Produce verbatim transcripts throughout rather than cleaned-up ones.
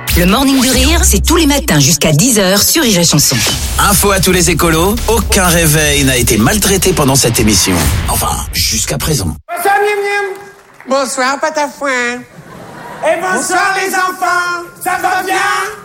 Le Morning du Rire, c'est tous les matins jusqu'à dix heures sur Rire et Chanson. Info à tous les écolos, aucun réveil n'a été maltraité pendant cette émission. Enfin, jusqu'à présent. Bonsoir, Miam Miam. Bonsoir, Patafouin. Et bonsoir, bonsoir les enfants. Ça va bien?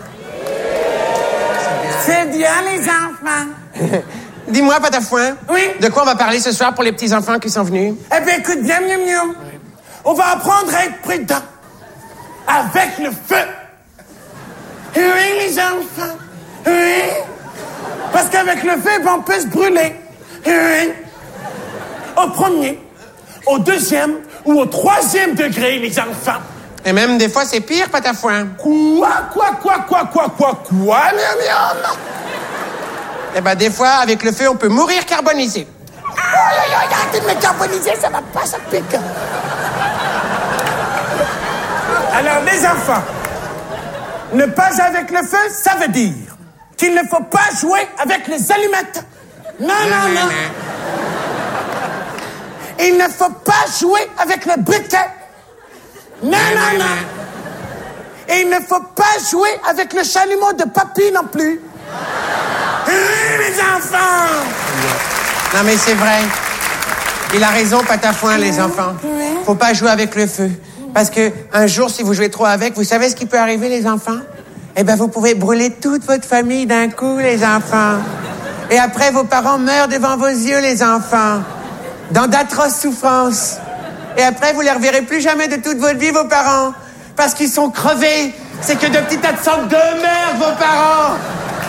C'est bien, les enfants. Dis-moi, Patafouin. Oui? De quoi on va parler ce soir pour les petits-enfants qui sont venus? Eh bien, écoute bien, Miam Miam. On va apprendre à être prudent. Avec le feu. Oui, les enfants. Oui. Parce qu'avec le feu, on peut se brûler. Oui. Au premier, au deuxième ou au troisième degré, les enfants. Et même des fois, c'est pire, Patafouin. Quoi, quoi, quoi, quoi, quoi, quoi, quoi, miam, miam. Eh ben, des fois, avec le feu, on peut mourir carbonisé. Oh, arrêtez de me carboniser, ça va pas, ça pique. Alors, les enfants, ne pas avec le feu, ça veut dire qu'il ne faut pas jouer avec les allumettes. Non, non, non. Il ne faut pas jouer avec le briquet. Non, non, non. Et il ne faut pas jouer avec le chalumeau de papy non plus. Oui, les enfants. Non, mais c'est vrai. Il a raison, Patafouin, les enfants. Faut pas jouer avec le feu. Parce que un jour, si vous jouez trop avec, vous savez ce qui peut arriver, les enfants? Eh ben, vous pouvez brûler toute votre famille d'un coup, les enfants. Et après, vos parents meurent devant vos yeux, les enfants. Dans d'atroces souffrances. Et après, vous les reverrez plus jamais de toute votre vie, vos parents. Parce qu'ils sont crevés. C'est que de petits tas de sang de merde, vos parents.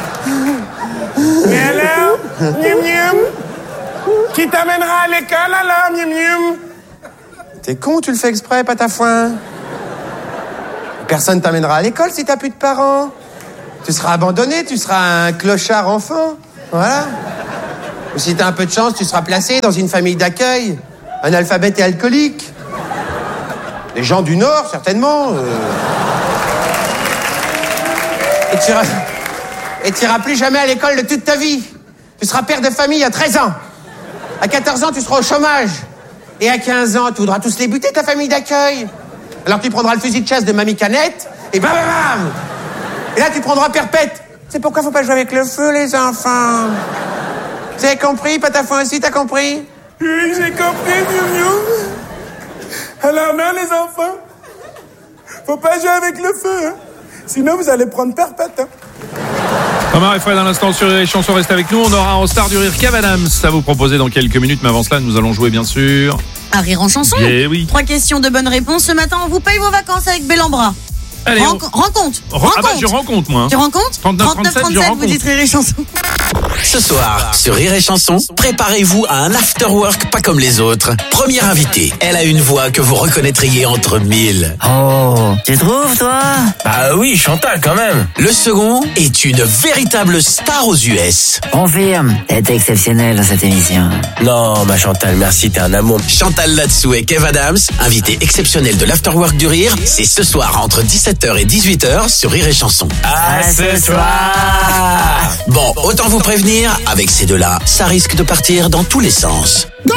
Mais alors, miam miam, qui t'amènera à l'école, alors, miam miam? T'es con, tu le fais exprès, Patafouin. Personne t'amènera à l'école si t'as plus de parents. Tu seras abandonné, tu seras un clochard enfant. Voilà. Ou si t'as un peu de chance, tu seras placé dans une famille d'accueil. Un alphabète et alcoolique. Des gens du Nord, certainement. Euh... Et tu iras... Et tu iras plus jamais à l'école de toute ta vie. Tu seras père de famille à treize ans. À quatorze ans, tu seras au chômage. Et à quinze ans, tu voudras tous les buter, ta famille d'accueil. Alors tu prendras le fusil de chasse de Mamie Canette, et bam, bam, bam. Et là, tu prendras perpète. C'est pourquoi faut pas jouer avec le feu, les enfants. Vous avez compris, Patafouin aussi, t'as compris? Oui, j'ai compris, Miou. Alors non, les enfants, faut pas jouer avec le feu, hein. Sinon vous allez prendre perpète, hein. Omar et Fred, à l'instant sur les chansons, restez avec nous. On aura en star du rire Kev Adams à vous proposer dans quelques minutes. Mais avant cela, nous allons jouer bien sûr à Rire en chanson. Eh oui. Trois questions de bonnes réponses. Ce matin, on vous paye vos vacances avec Bellambra. Allez, Ren- on... Rencontre. Ren- ah bah je rencontre moi. Tu rencontres trente-neuf trente-sept, je rencontre. Vous dites Rire et chanson. Ce soir, sur Rire et Chanson, préparez-vous à un after-work pas comme les autres. Première invitée, elle a une voix que vous reconnaîtriez entre mille. Oh, tu trouves, toi? Bah oui, Chantal, quand même. Le second est une véritable star aux U S. Confirme, t'es exceptionnel dans cette émission. Non, ma Chantal, merci, t'es un amour. Chantal Latsou et Kev Adams, invité exceptionnel de l'after-work du rire, c'est ce soir entre dix-sept heures et dix-huit heures sur Rire et Chanson. À ce soir. Bon, autant vous prévenir, avec ces deux-là, ça risque de partir dans tous les sens. Go!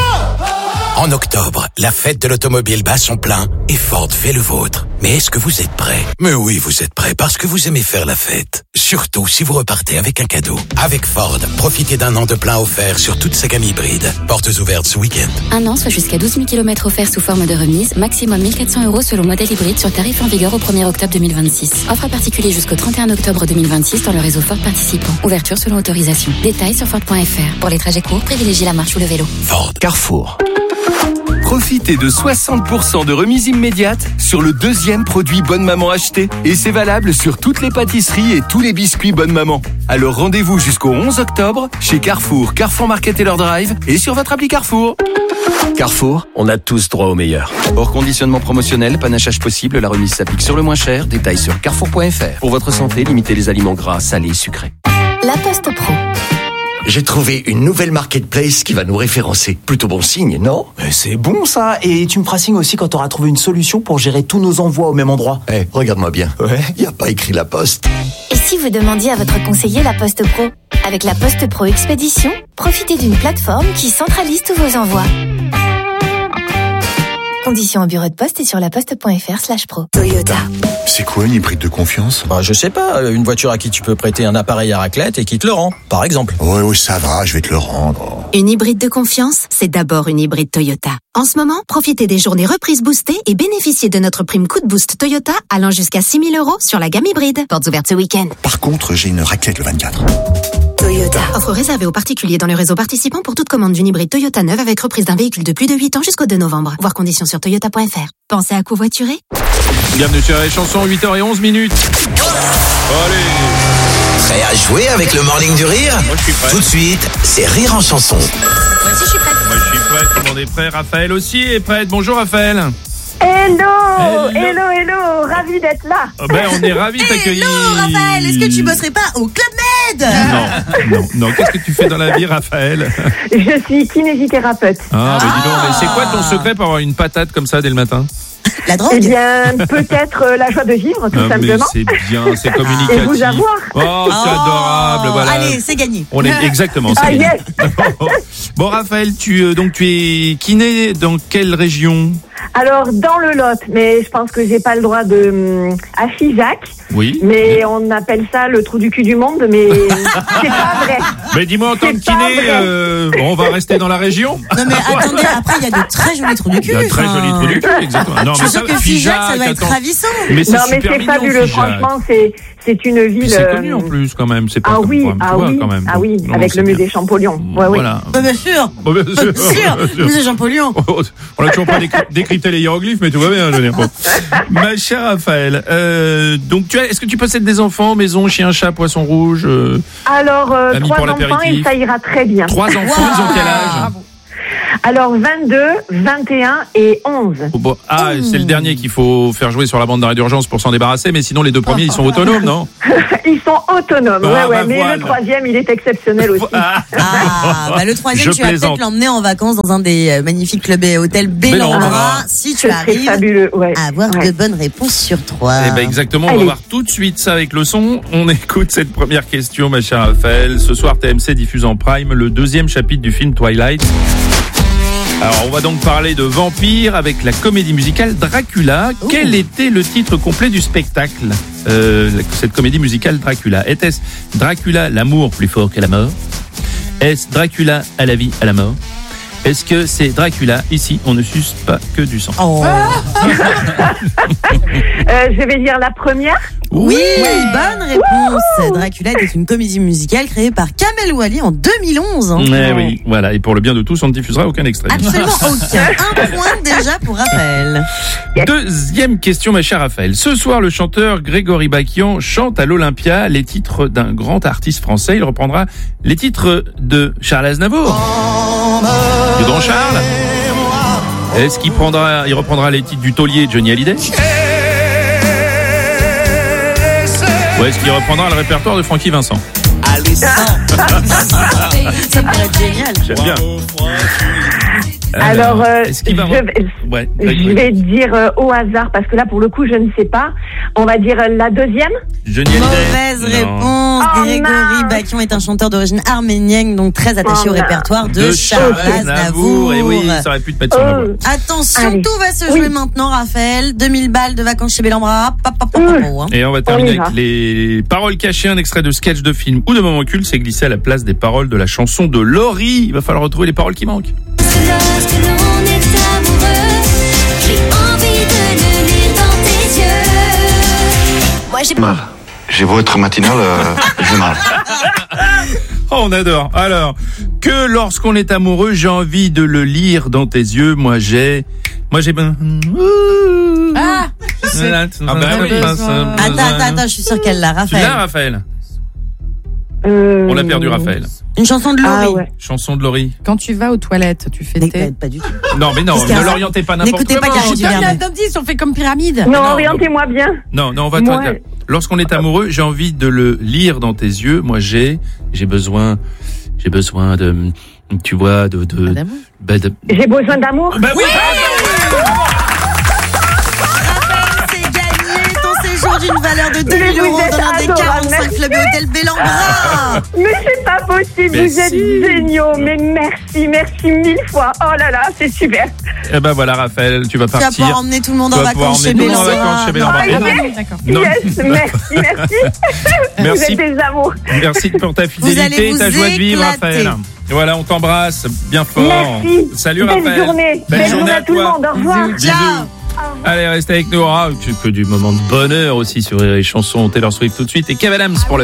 En octobre, la fête de l'automobile bat son plein et Ford fait le vôtre. Mais est-ce que vous êtes prêts? Mais oui, vous êtes prêts parce que vous aimez faire la fête. Surtout si vous repartez avec un cadeau. Avec Ford, profitez d'un an de plein offert sur toute sa gamme hybride. Portes ouvertes ce week-end. Un an, soit jusqu'à douze mille kilomètres offerts sous forme de remise. Maximum mille quatre cents euros selon modèle hybride sur tarif en vigueur au premier octobre deux mille vingt-six. Offre à particulier jusqu'au trente et un octobre deux mille vingt-six dans le réseau Ford participant. Ouverture selon autorisation. Détails sur Ford point F R. Pour les trajets courts, privilégiez la marche ou le vélo. Ford. Carrefour. Profitez de soixante pour cent de remise immédiate sur le deuxième produit Bonne Maman acheté. Et c'est valable sur toutes les pâtisseries et tous les biscuits Bonne Maman. Alors rendez-vous jusqu'au onze octobre chez Carrefour, Carrefour Market et leur drive et sur votre appli Carrefour. Carrefour, on a tous droit au meilleur. Hors conditionnement promotionnel, panachage possible, la remise s'applique sur le moins cher. Détails sur carrefour point F R. Pour votre santé, limitez les aliments gras, salés, sucrés. La Poste Pro. J'ai trouvé une nouvelle marketplace qui va nous référencer. Plutôt bon signe, non? Mais c'est bon ça. Et tu me feras signe aussi quand tu auras trouvé une solution pour gérer tous nos envois au même endroit. Eh, hey, regarde-moi bien. Ouais, y a pas écrit La Poste. Et si vous demandiez à votre conseiller La Poste Pro? Avec La Poste Pro Expédition, profitez d'une plateforme qui centralise tous vos envois. Conditions au bureau de poste et sur laposte.fr slash pro. Toyota. C'est quoi une hybride de confiance? Bah, je sais pas, une voiture à qui tu peux prêter un appareil à raclette et qui te le rend, par exemple. Ouais, ouais, ça va, je vais te le rendre. Une hybride de confiance, c'est d'abord une hybride Toyota. En ce moment, profitez des journées reprises boostées et bénéficiez de notre prime coup de boost Toyota allant jusqu'à six mille euros sur la gamme hybride. Portes ouvertes ce week-end. Par contre, j'ai une raclette le vingt-quatre. Toyota. Offre réservée aux particuliers dans le réseau participant pour toute commande d'une hybride Toyota neuve avec reprise d'un véhicule de plus de huit ans jusqu'au deux novembre. Voir conditions sur toyota point f r. Pensez à covoiturer. Bienvenue sur les chansons, huit heures onze minutes. Allez. Prêt à jouer avec le Morning du Rire? Moi je suis prêt. Tout de suite, c'est Rire en chanson. Moi aussi, je suis prête. Moi je suis prêt, tout le monde est prêt. Raphaël aussi est prête. Bonjour Raphaël. Hello, Hello, hello, hello, ravi d'être là. Oh ben, on est ravis de t'accueillir. Hello Raphaël, est-ce que tu bosserais pas au Club Med? Non, non, non. Qu'est-ce que tu fais dans la vie, Raphaël? Je suis kinésithérapeute. Ah, bah dis donc, mais c'est quoi ton secret pour avoir une patate comme ça dès le matin? La drogue? Eh bien, peut-être euh, la joie de vivre, tout ah, simplement. Mais c'est bien, c'est communicatif. Et vous avoir. Oh, c'est Oh, adorable, voilà. Allez, c'est gagné. On est exactement. C'est Ah, gagné. yes. Bon, Raphaël, tu euh, donc tu es kiné dans quelle région? Alors, dans le Lot, mais je pense que j'ai pas le droit de... hum, à Figeac. Oui. Mais on appelle ça le trou du cul du monde, mais c'est pas vrai. Mais dis-moi, en tant que C'est pas kiné, vrai. euh, bon, on va rester dans la région. Non mais attendez, après il y a de très jolis trous du cul. Il y a un très enfin. joli trou du cul, exactement. Non, Je suis sûre que Figeac, ça doit être attends. ravissant. Mais c'est Non, mais super c'est mignon, fabuleux. Figeac. Franchement, c'est c'est une ville... Puis c'est euh, connu en plus quand même. C'est pas Ah comme oui, quoi, tu ah vois, oui, quand même. ah oui, Non, avec c'est le bien. musée Champollion. Ouais, ouais. Voilà. Bah, bien sûr. Bon, bien sûr. Bien sûr. Musée Jean-Paulion. On a toujours pas décry- décrypté les hiéroglyphes, mais tout va bien, je veux dire. Bon. Ma chère Raphaël, euh, donc tu as, est-ce que tu possèdes des enfants, maison, chien, chat, poisson rouge euh, Alors, euh, Amis trois pour enfants et l'apéritif. ça ira très bien. Trois enfants, ils ont quel âge? Alors, vingt-deux, vingt et un et onze. Oh, bon, ah, c'est le dernier qu'il faut faire jouer sur la bande d'arrêt d'urgence pour s'en débarrasser, mais sinon les deux premiers, ils sont autonomes, non? Ils sont autonomes, Ah, ouais, ouais, bah mais voilà. le troisième, il est exceptionnel aussi. Ah, bah le troisième, Je tu vas plaisante. peut-être l'emmener en vacances dans un des euh, magnifiques clubs et hôtels Bellambra. Bellambra, si tu Ce serait arrives fabuleux, ouais. à avoir Ouais. de bonnes réponses sur trois. Eh ben exactement, on va Allez. voir tout de suite ça avec le son. On écoute cette première question, ma chère Raphaël. Ce soir, T M C diffuse en prime le deuxième chapitre du film Twilight. Alors, on va donc parler de vampires avec la comédie musicale Dracula. Ouh. Quel était le titre complet du spectacle, euh, cette comédie musicale Dracula? Était-ce Dracula, l'amour plus fort que la mort? Est-ce Dracula, à la vie, à la mort? Est-ce que c'est Dracula, ici, on ne suce pas que du sang? Oh. Euh, je vais dire la première. Oui, bonne réponse. Dracula était une comédie musicale créée par Kamel Ouali en deux mille onze. hein. Eh oui, voilà. Et pour le bien de tous, on ne diffusera aucun extrait. Absolument aucun. Un point déjà pour Raphaël. Deuxième question, ma chère Raphaël. Ce soir, le chanteur Grégory Bakian chante à l'Olympia les titres d'un grand artiste français. Il reprendra les titres de Charles Aznavour. Du grand Charles. Est-ce qu'il prendra, il reprendra les titres du taulier Johnny Hallyday? Ou est-ce qu'il reprendra le répertoire de Francky Vincent? Ça pourrait être génial. J'aime bien. Alors, euh, est-ce qu'il va je, vais- ouais, je vais dire euh, au hasard, parce que là, pour le coup, je ne sais pas. On va dire euh, la deuxième. Johnny Hallyday. Mauvaise Non. réponse. Oh, Grégory mince. Bakian est un chanteur d'origine arménienne, donc très attaché Oh, au mince. répertoire de, De Charles Aznavour. Et oui, ça aurait pu te mettre sur la voie. Oh. Attention, Allez. tout va se Oui. jouer maintenant, Raphaël. deux mille balles de vacances chez Bellambra. Pa, pa, pa, pa, pa, hein. Et on va terminer On y va. avec les paroles cachées. Un extrait de sketch de film ou de moment culte s'est glissé à la place des paroles de la chanson de Laurie. Il va falloir retrouver les paroles qui manquent. Lorsque l'on est amoureux, j'ai envie de le lire dans tes yeux. Moi j'ai Mal. J'ai beau être matinal, euh, j'ai mal. Oh, on adore. Alors, que lorsqu'on est amoureux, j'ai envie de le lire dans tes yeux. Moi, j'ai... Moi, j'ai... ben- Ah, Ah bah oui. Attends, attends, attends, je suis sûre qu'elle l'a, Tu l'as, Raphaël. Raphaël? Euh, On l'a perdu, Raphaël. Une chanson de Laurie. Ah ouais. Chanson de Laurie. Quand tu vas aux toilettes, tu fais tes... Pas, pas du tout. Non, mais non, Qu'est-ce qu'il y a ne l'orientez pas n'importe N'écoutez pas comment. Karine Je donne Duvernay. un indice, on fait comme pyramide. Non, non, orientez-moi bien. Non, non, on va Moi, te dire. Lorsqu'on est amoureux, j'ai envie de le lire dans tes yeux. Moi, j'ai, j'ai besoin, j'ai besoin de, tu vois, de, de, Pas d'amour. bah, de- J'ai besoin d'amour. Bah oui, Raphaël, c'est gagné ton séjour d'une valeur de deux Mais mille vous euros êtes dans l'un des adorable, quarante-cinq merci. clubs et hôtels Bellambra. Mais c'est pas possible, Mais vous êtes si. géniaux. Mais merci, merci mille fois. Oh là là, c'est super. Eh ben voilà, Raphaël, tu vas Tu vas partir. pouvoir emmener tout le monde Tu en vas pouvoir vacances chez emmener tout le monde en Bellambra. vacances chez Ah, Bellambra. yes, D'accord. Non. yes, merci, merci. Merci. Vous êtes des amours. Merci pour ta allez fidélité et vous ta joie de vivre, éclater. Raphaël. Et voilà, on t'embrasse bien fort. Merci. Salut Belle Raphaël. journée. Belle, Belle journée à tout le toi. monde. Au revoir. Bisous. Ciao. Allez, restez avec nous. Ah, que, que du moment de bonheur aussi sur les chansons Taylor Swift tout de suite et Kev Adams pour la